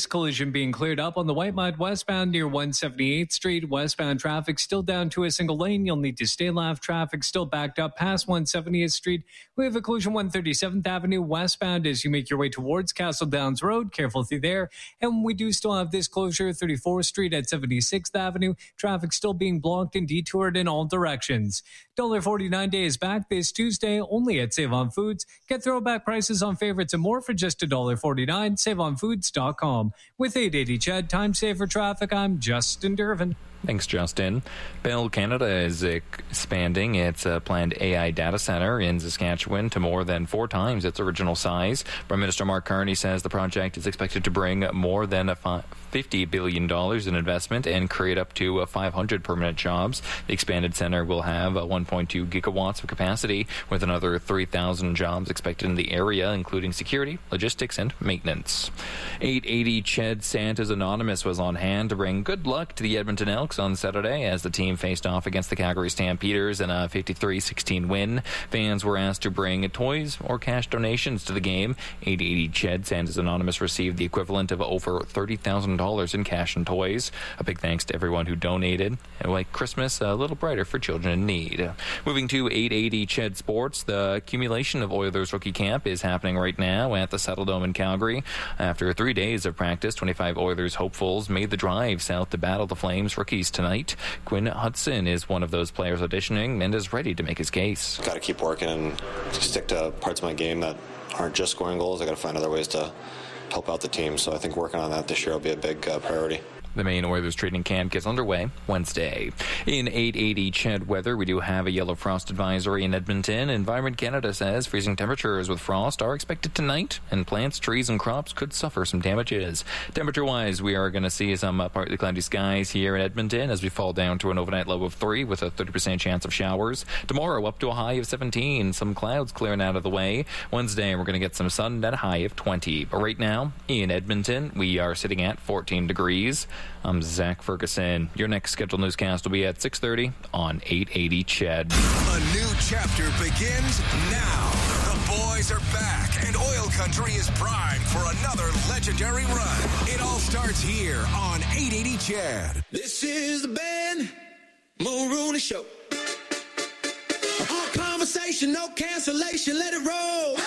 collision being cleared up on the White Mud westbound near 178th Street. Westbound traffic still down to a single lane. You'll need to stay left. Traffic still backed up past 170th Street. We have a collision 137th Avenue westbound as you make your way towards Castle Downs Road. Careful through there. And we do still have this closure 34th Street at 76th Avenue. Traffic still being blocked and detoured in all directions. $1.49 day is back this Tuesday only at Save On Foods. Get throwback prices on favorites and more for just $1.49. SaveOnFoods.com. With 880 CHED, time saver traffic, I'm Justin Dervin. Thanks, Justin. Bell Canada is expanding its planned AI data center in Saskatchewan to more than 4 times its original size. Prime Minister Mark Carney says the project is expected to bring more than $50 billion in investment and create up to 500 permanent jobs. The expanded center will have 1.2 gigawatts of capacity, with another 3,000 jobs expected in the area, including security, logistics, and maintenance. 880 CHED Santa's Anonymous was on hand to bring good luck to the Edmonton Elks on Saturday as the team faced off against the Calgary Stampeders in a 53-16 win. Fans were asked to bring toys or cash donations to the game. 880 CHED Santa's Anonymous received the equivalent of over $30,000 in cash and toys. A big thanks to everyone who donated, and make Christmas a little brighter for children in need. Moving to 880 CHED Sports, the accumulation of Oilers rookie camp is happening right now at the Saddledome in Calgary. After 3 days of practice, 25 Oilers hopefuls made the drive south to battle the Flames rookies tonight. Quinn Hudson is one of those players auditioning and is ready to make his case. Got to keep working and stick to parts of my game that aren't just scoring goals. I got to find other ways to help out the team. So I think working on that this year will be a big priority. The main Oilers training camp gets underway Wednesday. In 880 CHED weather, we do have a yellow frost advisory in Edmonton. Environment Canada says freezing temperatures with frost are expected tonight, and plants, trees, and crops could suffer some damages. Temperature-wise, we are going to see some partly cloudy skies here in Edmonton as we fall down to an overnight low of 3 with a 30% chance of showers. Tomorrow, up to a high of 17. Some clouds clearing out of the way. Wednesday, we're going to get some sun at a high of 20. But right now, in Edmonton, we are sitting at 14 degrees. I'm Zach Ferguson. Your next scheduled newscast will be at 6:30 on 880 CHED. A new chapter begins now. The boys are back, and Oil Country is primed for another legendary run. It all starts here on 880 CHED. This is the Ben Mulrooney Show. All conversation, no cancellation, let it roll.